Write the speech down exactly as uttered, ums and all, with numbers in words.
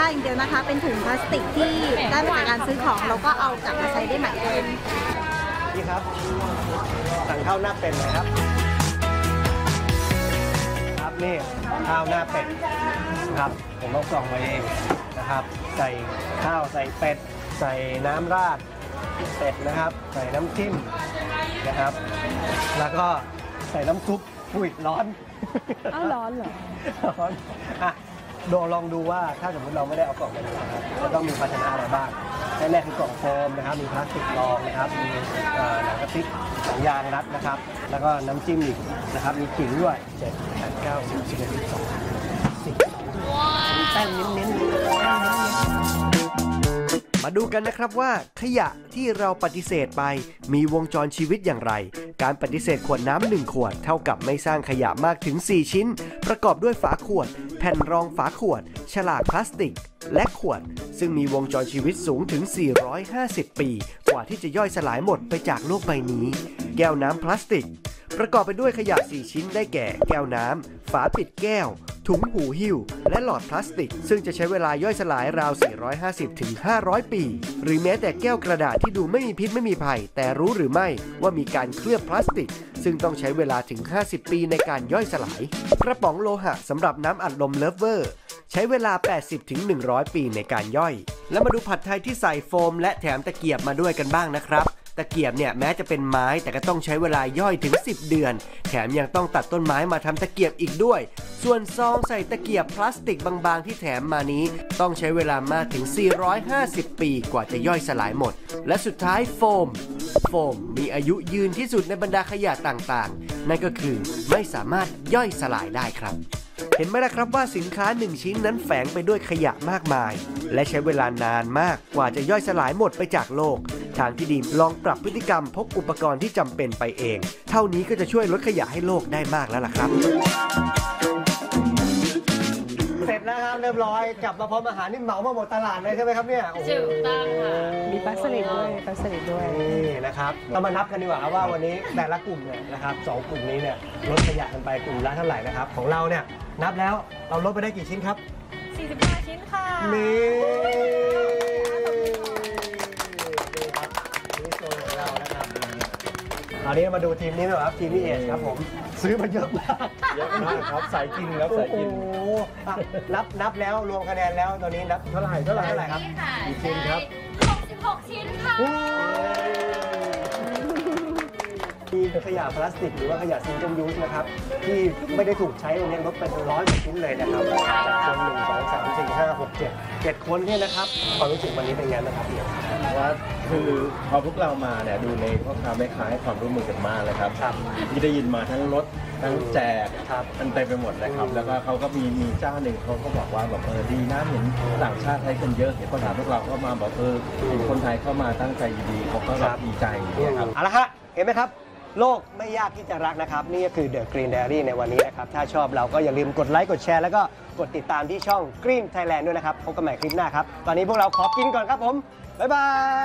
อย่างเดียวนะคะเป็นถุงพลาสติกที่ได้มาจากการซื้อของเราก็เอากลับมาใช้ได้ใหม่เลยพี่ครับสั่งข้าวหน้าเป็ดเลยครับครับนี่ข้าวหน้าเป็ดครับผมเอากล่องมาเองนะครับใส่ข้าวใส่เป็ดใส่น้ำราดเป็ดนะครับใส่น้ำจิ้มนะครับแล้วก็ใส่น้ำซุปอุ้ยร้อนอ้าวร้อนเหรอร้อนอ่ะโดลองดูว่าถ้าสมมติเราไม่ได้เอากล่องมานะครับจะต้องมีภาชนะอะไรบ้างแรกๆคือกล่องโฟมนะครับมีพลาสติกรองนะครับมีหนังกระติกหนังยางรัดนะครับแล้วก็น้ำจิ้มอีกนะครับมีขิงด้วยเจ็ดแปดเก้าสิบสิบเอ็ดสิบสองสิบแป้งเน้นๆมาดูกันนะครับว่าขยะที่เราปฏิเสธไปมีวงจรชีวิตอย่างไรการปฏิเสธขวดน้ำหนึ่งขวดเท่ากับไม่สร้างขยะมากถึงสี่ชิ้นประกอบด้วยฝาขวดแผ่นรองฝาขวดฉลากพลาสติกและขวดซึ่งมีวงจรชีวิตสูงถึงสี่ร้อยห้าสิบปีกว่าที่จะย่อยสลายหมดไปจากโลกใบนี้แก้วน้ำพลาสติกประกอบไปด้วยขยะสี่ชิ้นได้แก่แก้วน้ำฝาปิดแก้วถุงหูหิ้วและหลอดพลาสติกซึ่งจะใช้เวลาย่อยสลายราวสี่ร้อยห้าสิบถึงห้าร้อยปีหรือแม้แต่แก้วกระดาษที่ดูไม่มีพิษไม่มีภัยแต่รู้หรือไม่ว่ามีการเคลือบพลาสติกซึ่งต้องใช้เวลาถึงห้าสิบปีในการย่อยสลายกระป๋องโลหะสำหรับน้ำอัดลมเลิฟเวอร์ใช้เวลา แปดสิบถึงหนึ่งร้อย ปีในการย่อยแล้วมาดูผัดไทยที่ใส่โฟมและแถมตะเกียบมาด้วยกันบ้างนะครับตะเกียบเนี่ยแม้จะเป็นไม้แต่ก็ต้องใช้เวลาย่อยถึงสิบเดือนแถมยังต้องตัดต้นไม้มาทำตะเกียบอีกด้วยส่วนซองใส่ตะเกียบพลาสติกบางๆที่แถมมานี้ต้องใช้เวลามากถึงสี่ร้อยห้าสิบปีกว่าจะย่อยสลายหมดและสุดท้ายโฟมโฟมมีอายุยืนที่สุดในบรรดาขยะต่างๆนั่นก็คือไม่สามารถย่อยสลายได้ครับเห็นไหมล่ะครับว่าสินค้าหนึ่งชิ้นนั้นแฝงไปด้วยขยะมากมายและใช้เวลานานมากกว่าจะย่อยสลายหมดไปจากโลกทางที่ดีลองปรับพฤติกรรมพกอุปกรณ์ที่จำเป็นไปเองเท่านี้ก็จะช่วยลดขยะให้โลกได้มากแล้วล่ะครับเสร็จแล้วครับเรียบร้อยกลับมาพร้อมอาหารนี่เหมามาหมดตลาดเลยใช่ไหมครับเนี่ยถูกต้องค่ะมีปลาสลิดด้วยปลาสลิดด้วยนี่นะครับเรามานับกันดีกว่าว่าวันนี้แต่ละกลุ่มเนี่ยนะครับสองกลุ่มนี้เนี่ยลดขยะกันไปกลุ่มละเท่าไหร่นะครับของเราเนี่ยนับแล้วเราลดไปได้กี่ชิ้นครับสี่สิบห้าชิ้นค่ะนี่นี่ครับนี่โซนของเรานะครับคราวนี้มาดูทีมนี้หน่อยครับทีมพี่เอสครับผมซื้อมาเยอะมากเยอะมากครับสายกินครับสายกินโอ้โหนับนับแล้วรวมคะแนนแล้วตอนนี้นับเท่าไหร่เท่าไหร่เท่าไหร่ครับกี่ชิ้นครับหกสิบหกชิ้นค่ะมีขยะพลาสติกหรือว่าขยะซิงเกิลยูสนะครับที่ไม่ได้ถูกใช้วันนี้ลดไปเป็นร้อยกว่าชิ้นเลยนะครับจากคนหนึ่งสองสามสี่ห้าหกเจ็ดเจ็ดคนเนี่ยนะครับความรู้สึกวันนี้เป็นไงบ้างครับเนี่ยว่าคือพอพวกเรามาเนี่ยดูในพ่อค้าแม่ค้าให้ความร่วมมือกันมากเลยครับที่ได้ยินมาทั้งรถทั้งแจกครับมันเต็มไปหมดเลยครับแล้วก็เขาก็มีมีเจ้าหนึ่งเขาก็บอกว่าแบบเออดีนะเห็นต่างชาติใช้กันเยอะเห็นคนไทยพวกเราก็มาบอกเออคนไทยเข้ามาตั้งใจดีเขาก็แบบดีใจนะครับเอาละฮะเห็นไหมครับโลกไม่ยากที่จะรักนะครับนี่ก็คือ The Green Diary ในวันนี้นะครับถ้าชอบเราก็อย่าลืมกดไลค์กดแชร์แล้วก็กดติดตามที่ช่อง Green Thailand ด้วยนะครับพบกันใหม่คลิปหน้าครับตอนนี้พวกเราขอกินก่อนครับผมบ๊ายบาย